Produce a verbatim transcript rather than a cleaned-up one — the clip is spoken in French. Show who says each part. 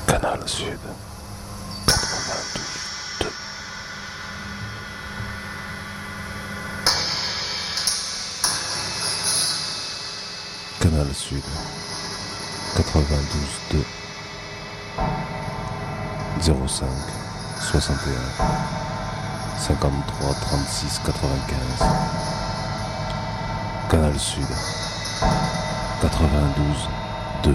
Speaker 1: Canal Sud quatre-vingt-douze deux. Canal Sud quatre-vingt-douze deux. zéro cinq soixante et un cinquante-trois trente-six quatre-vingt-quinze. Canal Sud quatre-vingt-douze